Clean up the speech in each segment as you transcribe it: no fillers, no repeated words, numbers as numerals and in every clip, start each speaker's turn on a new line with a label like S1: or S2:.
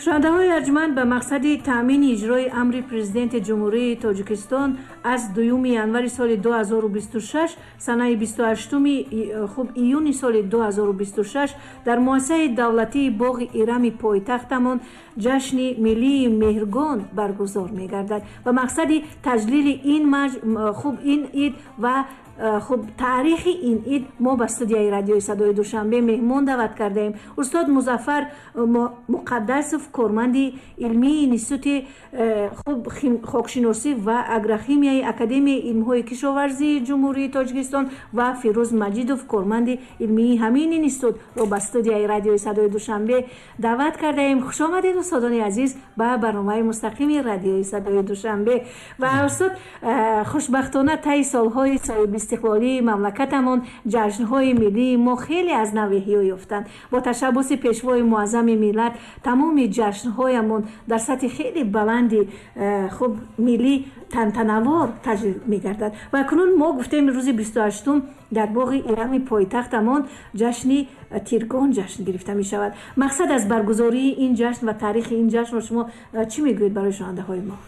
S1: шунавандаҳои арҷманд ба мақсади таъмини иҷрои амри президенти ҷумҳурии Тоҷикистон аз 2 январи соли 2026 санаи 28 июни соли 2026 дар муассисаи давлатии боғи ирами пойтахтамон ҷашни миллии меҳргон баргузор мегардад. ба мақсади таҷлили ин ид ва таърихи ин ид мо ба студияи радиои Садои Душанбе меҳмон даъват кардаем устод Музаффар Муқаддасов, корманди илмии институти хокшиносӣ ва агрохимияи Академияи илмҳои кишоварзии ҷумҳурии Тоҷикистон ва Фирӯз Маҷидов, корманди илмии ҳамин институтро ба студияи радиои Садои Душанбе даъват кардаем. хушомадед устодони азиз ба барномаи мустақими радиои Садои Душанбе. ва устод, хушбахтона таи солҳои соҳиби истиқлолии мамлакатамон ҷашнҳои миллии мо хеле аз нав иҳё ёфтанд. бо ташаббуси пешвои муаззами миллат тамоми ҷашнҳоямон дар сатҳи хеле баланди миллӣ тантанавор таҷлил мегардад. ва акнун мо гуфтем рӯзи 28 дар боғи ирами пойтахтамон ҷашни тиргон ҷашн гирифта мешавад. мақсад аз баргузории ин ҷашн ва таърихи ин ҷашнро шумо чӣ мегӯед барои шунавандаҳои мо?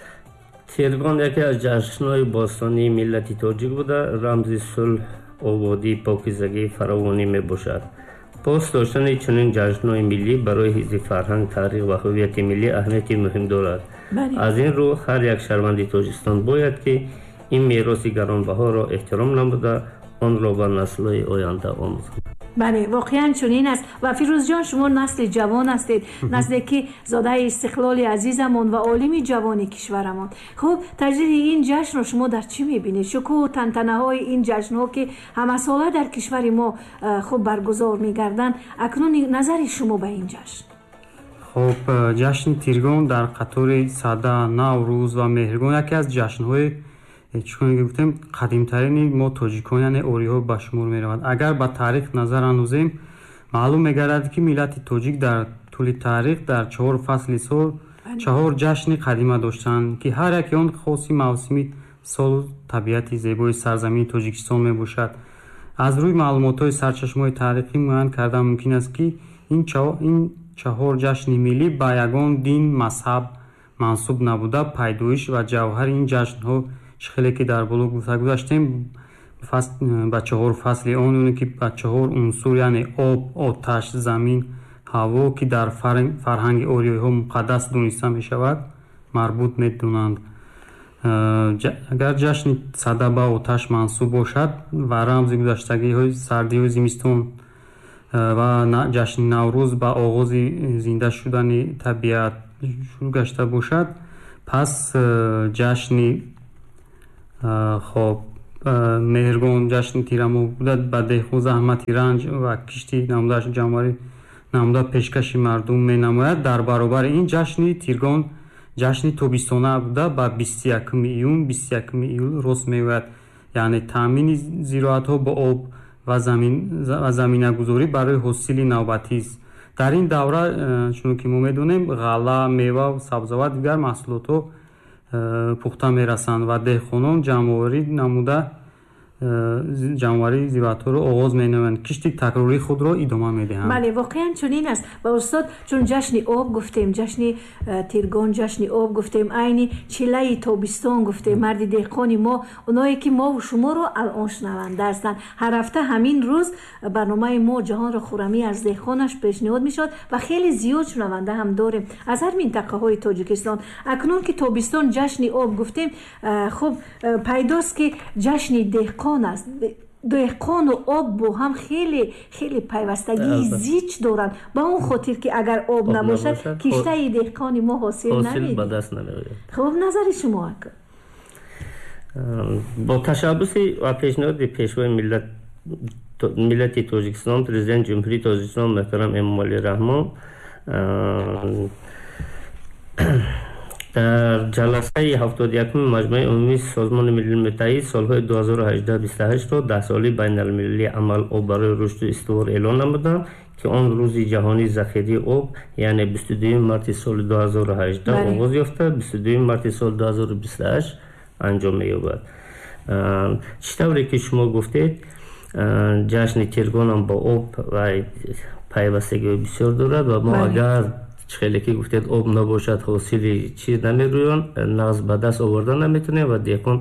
S2: тиргон яке аз ҷашнҳои бостонии миллати тоҷик буда рамзи сулҳ, ободӣ, покизагӣ, фаровонӣ мебошад. пост доштани чунин ҷашнҳои миллӣ барои ҳифзи фарҳанг, таърих ва ҳуввияти миллӣ аҳамияти муҳим дорад. аз ин рӯ ҳар як шаҳрванди Тоҷикистон бояд ки ин мероси гаронбаҳоро эҳтиром намуда онро ба наслҳои оянда омӯзад.
S1: бале, воқеан чунин аст. ва фирӯзҷон, шумо насли ҷавон ҳастед, насле ки зодаи истиқлоли азизамон ва олими ҷавони кишварамон. хуб, таҷлили ин ҷашнро шумо дар чӣ мебинед? шукӯҳу тантанаҳои ин ҷашнҳо ки ҳамасола дар кишвари мо хуб баргузор мегарданд, акнун назари шумо ба ин ҷашн?
S3: хуб, ҷашни тиргон дар қатори сада, наврӯз ва меҳргон яке аз ҷашнҳои чунки гуфтем қадимтарини мо тоҷикон, яъне ориҳо ба шумор меравад. агар ба таърих назар андозем, маълум мегардад ки миллати тоҷик дар тӯли таърих дар 4 фасли сол 4 ҷашни қадима доштанд ки ҳар яке он хоси мавсими солу табиати зебои сарзамини Тоҷикистон мебошад. аз рӯи маълумотҳои сарчашмаҳои таърихӣ муайян кардан мумкин аст ки ин 4 ҷашни миллӣ ба ягон дин, мазҳаб мансуб набуда, пайдоиш ва ҷавҳари ин ҷашнҳо хеле ки дар боло гуфта гузаштем ба 4 фасли он ки ба 4 унсур, яъне об, оташ, замин, ҳаво ки дар фарҳанги ориёиҳо муқаддас дониста мешавад марбут медонанд. агар ҷашни сада ба оташ мансуб бошад ва рамзи гузаштагиҳои сардиҳои зимистон ва ҷашни наврӯз ба оғози зинда шудани табиат шурӯъ гашта бошад, пас ҷашни меҳргон, ҷашни тирамоҳ буда ба деҳқон заҳмати ранҷ ва кишти намудааш ҷамъоварӣ намуда пешкаши мардум менамояд. дар баробари ин ҷашни тиргон ҷашни тобистона буда ба 21 июл рост меояд, яъне таъмини зироатҳо бо об ва заминагузорӣ барои ҳосили навбатист. дар ин давра чунки мо медонем ғалла, мева, сабзават дигар маҳсулотҳо пухта мерасанд ва деҳқонон ҷамъоварӣ намуда ҷамъоварии зироатҳоро оғоз менамоянд, кишти такрории худро идома медиҳанд.
S1: бале, воқеан чунин аст. ва устод, чун ҷашни об гуфтем, ҷашни тиргон, ҷашни об гуфтем, айни чилаи тобистон гуфтем, марди деҳқони мо, оное ки мову шуморо алон шунаванда ҳастанд. ҳар ҳафта ҳамин рӯз барномаи мо ҷаҳонро хӯрамӣ аз деҳқонаш пешниҳод мешавад ва хеле зиёд шунаванда ҳам дорем аз ҳар минтақаҳои Тоҷикистон. акнун ки тобистон ҷашни об гуфтем, хуб пайдост ки ҷашни деҳқон аст. деҳқону об бо ҳам хеле хеле пайвастагии зич доранд, ба он хотир ки агар об набошад киштаи деҳқони мо ҳосил
S2: ба даст намеояд.
S1: хуб, назари шумо акун?
S2: бо ташаббуси ва пешниҳоди пешвои миллати Тоҷикистон, президенти ҷумҳурии Тоҷикистон муҳтарам Эмомалӣ Раҳмон дар ҷаласаи 71 маҷмӯи умумии Созмони Миллии Муттаҳид солҳои 2018-28-ро 10-соли байналмилалии амал об барои рушду истивор эълон намуданд ки он рӯзи ҷаҳонии захирии об, яъне 22 марти соли 2018 оғоз ёфта 22 марти соли 2028 анҷом меёбад. чӣ тавре ки шумо гуфтед, ҷашни тиргонам бо об ва пайвастагиҳои бисёр дорад ва мо агар хеле ки гуфтед об набошад ҳосили чиз намероён, нағз ба даст оварда наметонем ва деҳқон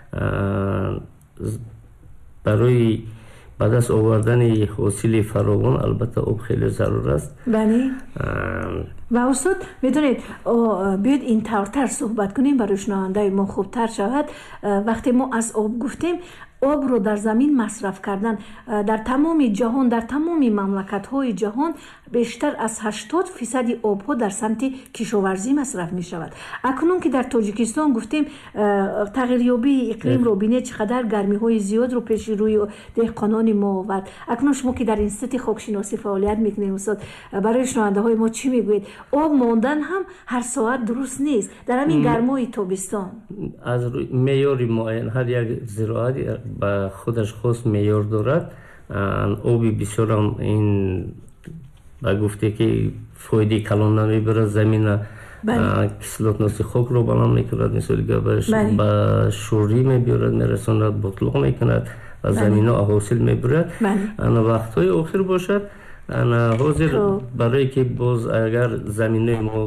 S2: барои ба даст овардани ҳосили фаровон албатта об хеле зарур аст.
S1: бале ва устод медонед биёед ин тавртар суҳбат кунем барои шунавандаи мо хубтар шавад. вақте мо аз об гуфтем, обро дар замин масраф кардан дар тамоми ҷаҳон, дар тамоми мамлакатҳои ҷаҳон бештар аз 80% обҳо дар самти кишоварзӣ масраф мешавад. акнун ки дар тоҷикистон гуфтем тағйирёбии иқлимро бинед чӣ қадар гармиҳои зиёдро пеши рӯи деҳқонони мо овард. акнун шумо ки дар институти хокшиносӣ фаъолият мекунед устод, барои шунавандаҳои мо чӣ мегӯед? об мондан ҳам ҳар соат дуруст нест дар ҳамин гармои тобистон.
S2: аз меъёри муайян ҳар як зироат ба худаш хос меъёр дорад. оби бисёрам ин ба гуфте ки фоидаи калон намебарад, замина кислотноси хокро баланд мекунад, мисоли ба шӯрӣ мебиёрад, мерасонад, бутлуқ мекунад ва замина ҳосил мебурад. вақтҳои охир бошад, ҳозир барое ки боз агар заминаи мо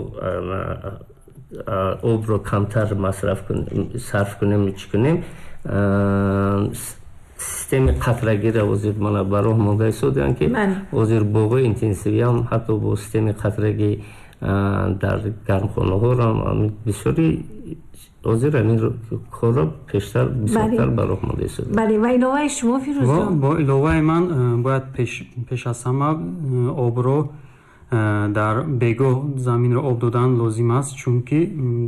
S2: обро камтар сарф кунем, чӣ кунем, системи қатрагира ҳозир мана ба роҳ монда истоданд ки ҳозир боғои интенсивиам ҳатто бо системи қатрагӣ дар гармхонаҳорам бисёри ҳозир ҳамин корро пештар бисёртар ба роҳ монда истоданд.
S1: бале ва иловаи шумо Фирӯзҷон?
S3: бо иловаи ман бояд пеш аз ҳама обро дар бегоҳ заминро об додан лозим аст, чунки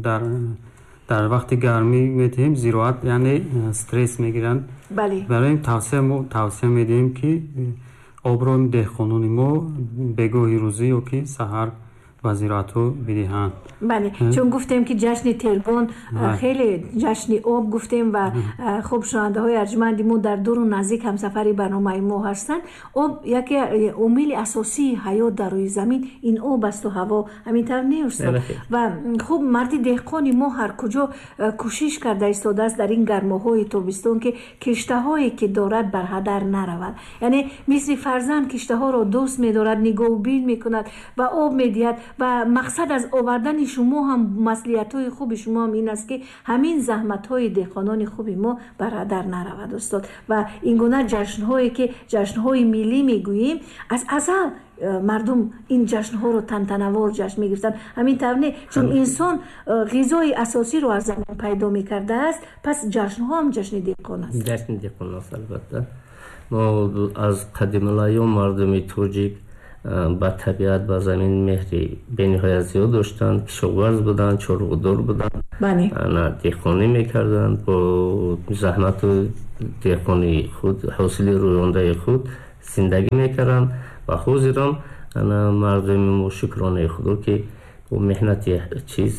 S3: дар вақти гармӣ метиҳем зироат яъне стресс мегиранд. барои тавсия медиҳем ки обро деҳқонони мо бегоҳи рӯзӣ ёки саҳар ба зироатҳо бидиҳанд.
S1: бале чун гуфтем ки ҷашни Тергон хеле ҷашни об гуфтем ва хуб шунавандаҳои арҷуманди мо дар дуру наздик ҳамсафари барномаи мо ҳастанд. об яке омили асосии ҳаёт дар рӯи замин ин об асту ҳаво, ҳаминтавр нест? ва хуб марди деҳқони мо ҳар куҷо кӯшиш карда истодааст дар ин гармоҳои тобистон ки киштаҳое ки дорад бар ҳадар наравад. яъне мисли фарзанд киштаҳоро дӯст медорад, нигоҳубин мекунад ва об медиҳад. ва мақсад аз овардани шумо ҳам, маслиҳатҳои хуби шумо ҳам ин аст ки ҳамин заҳматҳои деҳқонони хуби мо бар ҳадар наравад устод. ва ин гуна ҷашнҳое ки ҷашнҳои миллӣ мегӯем, аз азал мардум ин ҷашнҳоро тантанавор ҷашн мегирифтанд. ҳамин тавр не, чун инсон ғизои асосиро аз замин пайдо мекардааст, пас ҷашнҳо ҳам ҷашни деҳқон аст.
S2: ҷашни деҳқон аст албатта. мо аз қадимулайём мардуми тоҷик ба табиат, ба замин меҳри бениҳоят зиёд доштанд. кишоварз буданд, чорғудор буданд, деҳқонӣ мекарданд, бо заҳмату деҳқони худ, ҳосили рӯёндаи худ зиндагӣ мекарданд. ва ҳозирам мардуми мо шукронаи худо ки бо меҳнати чиз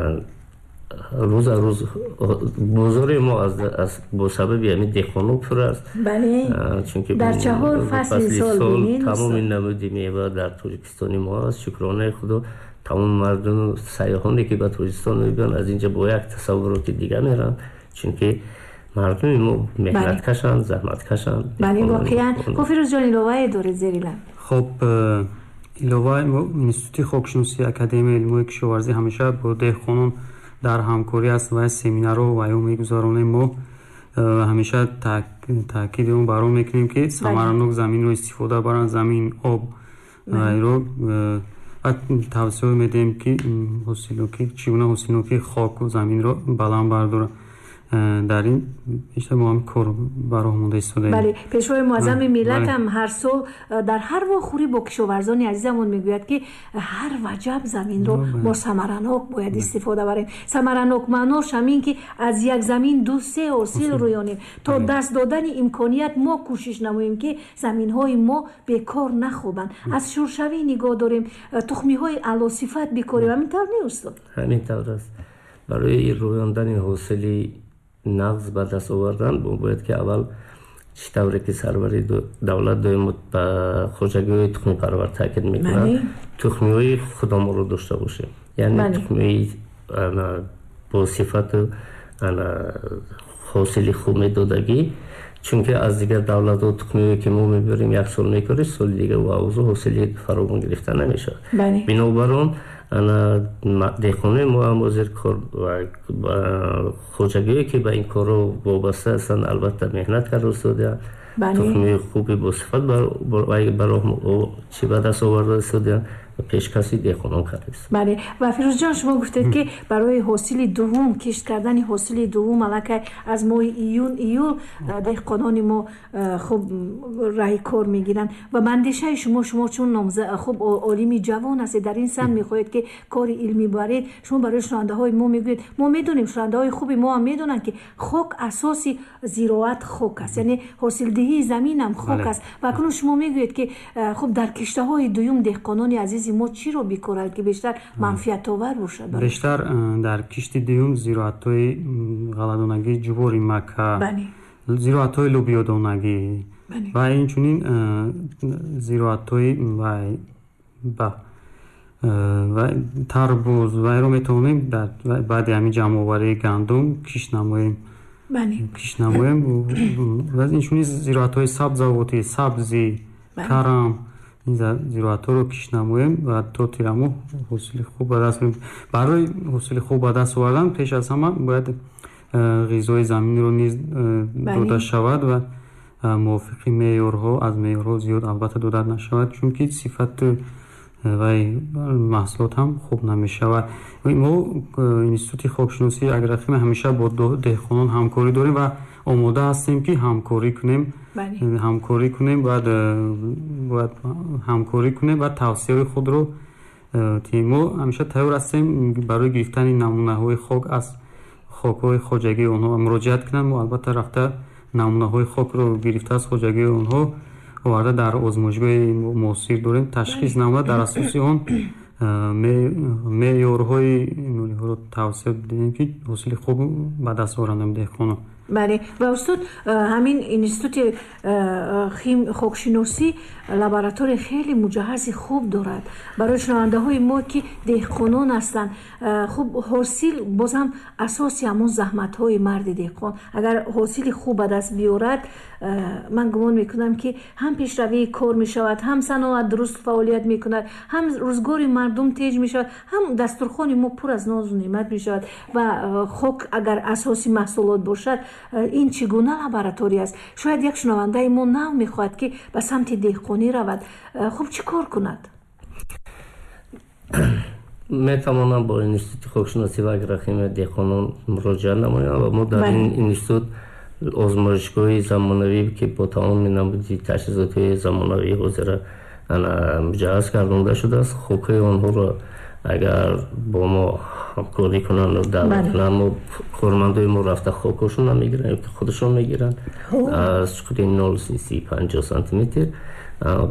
S2: рӯза рӯз бозори мо бо сабаби ҳамин деҳқоно пур аст. чунки
S1: дар 4 фасли сол
S2: тамоми намуди мева дар тоҷикистони мо аст. шукронаи худо тамоми мардуми сайёҳоне ки ба тоҷикистон мебиёнд аз инҷа бо як тасаввуроти дигар мераванд, чунки мардуми мо меҳнаткашанд, заҳматкашанд.
S1: бале воқеан. Фирӯзҷон, иловае доред зери лаб?
S3: хуб, иловаи институти хокшиносӣ академияи илмҳои кишоварзӣ ҳамеша бо деҳқонон дар ҳамкорӣ аст ва семинарҳо ва ё мегузаронем. мо ҳамеша таъкиди он бар он мекунем ки самаранок заминро истифода баранд, замин, об вайро ва тавсия медиҳем ки чӣ гуна ҳосилноки хоку заминро баланд бардоранд. дар ин бештар мо ҳам кор ба роҳ монда истодаем.
S1: бале пешвои муаззами миллат ҳам ҳар сол дар ҳар вохӯрӣ бо кишоварзони азизамон мегӯяд ки ҳар ваҷаб заминро мо самаранок бояд истифода барем. Самаранок маънош ҳамин ки аз як замин 2-3 ҳосил рӯёнем. то даст додани имконият мо кӯшиш намоем ки заминҳои мо бекор нахобанд. аз шӯршавӣ нигоҳ дорем, тухмиҳои алосифат бикорем. ҳамин тавр не устод?
S2: ҳамин тавр аст. барои рӯёндани ҳосили нағз ба даст овардан бояд ки аввал чӣ тавре ки сарвари давлат доим ба хоҷагиҳои тухмипарвар таъкид мекунад, тухмиҳои худомонро дошта бошем. яъне тухмиҳои бо сифату ҳосили хуб медодагӣ, чунки аз дигар давлатҳо тухмиҳое ки мо мебарем як сол мекорем, соли дигар ва ҳосили фаровон гирифта намешавад. бинобар он деҳқонони мо ҳам ҳозир хоҷагие ки ба ин корро вобаста ҳастанд албатта меҳнат карда истодиянд. тухми хуби босифат барои чӣ ба даст оварда истодиянд ва пешкаси деҳқонон кардааст.
S1: бале. ва фирӯзҷон, шумо гуфтед ки барои ҳосили дуввум, кишт кардани ҳосили дуввум аллакай аз моҳи июл деҳқонони мо хуб раҳи кор мегиранд. ва ба андешаи шумо чун хуб олими ҷавон ҳастед, дар ин сан мехоҳед ки кори илмӣ баред, шумо барои шунавандаҳои мо мегӯед, мо медонем, шунавандаҳои хуби мо ҳам медонанд ки хок асоси зироат хок аст, яъне ҳосилдиҳии замин ҳам хок аст. ва акнун шумо мегӯед ки хуб дар киштаҳои дуюм деҳқонони азизи мо чиро бикоранд ки бештар манфиатовар бошад?
S3: бештар дар кишти дуюм зироатҳои ғалладонагӣ, ҷувори макка, зироатҳои лӯбиёдонагӣ ва инчунин зироатҳои тарбуз вайро метавонем баъди ҳамин ҷамъоварии гандум кишт намоем. ва инчунин зироатҳои сабзавотӣ, сабзӣ, карам, این زراعت‌ها رو کش نمویم و تا تیرمو حاصل خوب به دست میاریم. برای حاصل خوب به دست آوردن پیش از همه باید غذای زمین رو نیز داده شود و موافق معیارها از معیارها زیاد البته داده نشود، چون که صفت و محصولات هم خوب نمیشود. ما اینستیتوت خاکشناسی اگرخیم همیشه با دهقانان همکاری داریم و آماده هستیم که همکاری کنیم و توصیه خود رو ما همیشه تیار هستیم برای گرفتن نمونه های خاک از خاک های خواجگی آنها مراجعت کنند. ما البته رفته نمونه های خاک رو گرفته از خواجگی آنها وارد در آزمایشگاه معاصر داریم، تشخیص نموده در اساس آن معیارهای نوری‌ها رو توسعه بدهیم که حاصل خوب به دست آورند دهقانان.
S1: بله. و استاد همین اینستیتوت خاکشناسی لابراتوری خیلی مجهز خوب دارد برای شنونده های ما که دهقانان هستند. خوب حاصل بازم اساسی همون زحمت های مرد دهقان، اگر حاصل خوب به دست بیارد من گمان میکنم که هم پیشروی کار میشود، هم صنعت درست فعالیت میکند، هم روزگار مردم تیز میشود، هم دسترخوان ما پر از ناز و نعمت میشود. و خاک اگر اساسی محصولات باشد این چگونه لابراتوری است؟ شاید یک شنونده ما نو میخواهد که به سمت دهقانی رود، خب چی کار کند؟
S2: میتوانم با اینستیتوت خاکشناسی و اگرخیم دهقانان مراجعه نمایم و ما در این اینستیتوت آزمایشگاه زمانوی که با تمام نمودی تجهیزات زمانوی حاضر مجهز کردنده شده است، خاک‌های آنها را اگر با ما همکاری کنن و دعوت کنن، ما کارمندای ما رفته خاکشون هم میگیرن، خودشون میگیرن از چقدر 0.30 50 سانتی متر